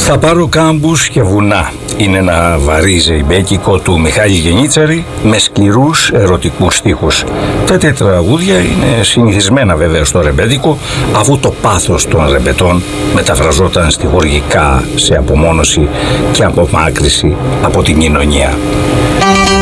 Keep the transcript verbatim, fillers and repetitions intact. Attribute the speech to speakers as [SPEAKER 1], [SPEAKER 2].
[SPEAKER 1] Θα πάρω κάμπους και βουνά. Είναι ένα βαρύ ζεϊμπέκικο του Μιχάλη Γενίτσαρη με σκληρούς ερωτικούς στίχους. Τα τέτοια τραγούδια είναι συνηθισμένα βέβαια στο ρεμπέτικο, αφού το πάθος των ρεμπετών μεταφραζόταν στιχουργικά σε απομόνωση και απομάκρυση από την κοινωνία.